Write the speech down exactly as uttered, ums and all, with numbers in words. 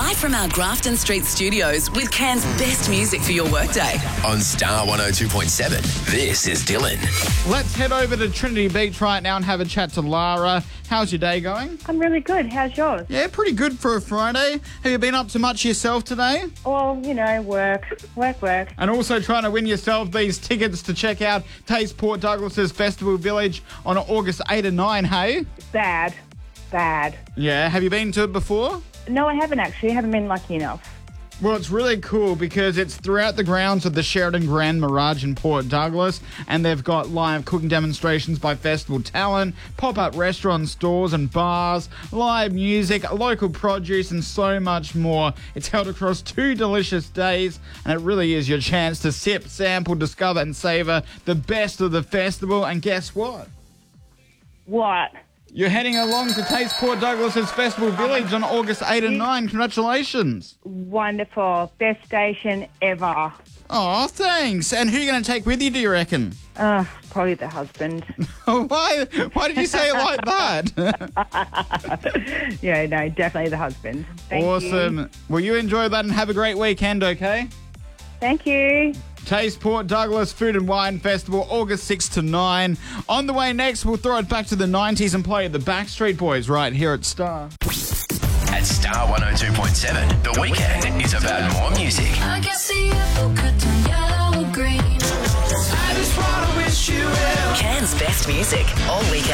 Live from our Grafton Street studios with Cairns' best music for your workday. On Star one oh two point seven, this is Dylan. Let's head over to Trinity Beach right now and have a chat to Lara. How's your day going? I'm really good. How's yours? Yeah, pretty good for a Friday. Have you been up to much yourself today? Well, you know, work, work, work. And also trying to win yourself these tickets to check out Taste Port Douglas's Festival Village on August eighth and ninth, hey? Bad. Bad. Yeah, have you been to it before? No, I haven't actually. I haven't been lucky enough. Well, it's really cool because it's throughout the grounds of the Sheridan Grand Mirage in Port Douglas, and they've got live cooking demonstrations by festival talent, pop-up restaurant stores and bars, live music, local produce, and so much more. It's held across two delicious days, and it really is your chance to sip, sample, discover, and savour the best of the festival. And guess what? What? You're heading along to Taste Port Douglas's Festival Village on August eighth and ninth. Congratulations. Wonderful. Best station ever. Oh, thanks. And who are you going to take with you, do you reckon? Uh, probably the husband. Why Why did you say it like that? Yeah, no, definitely the husband. Thank Awesome. you. Well, you enjoy that and have a great weekend, okay? Thank you. Taste Port Douglas Food and Wine Festival, August sixth to ninth. On the way next, we'll throw it back to the nineties and play the Backstreet Boys right here at Star. At Star one oh two point seven, the weekend is about more music. I guess the apple could turn yellow or green. Cairns' best music all weekend.